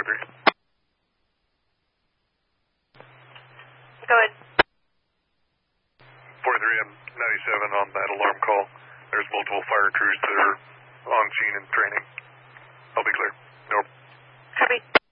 43. Go ahead. 43, I'm 97 on that alarm call. There's multiple fire crews that are on scene and training. I'll be clear. Norm. Copy.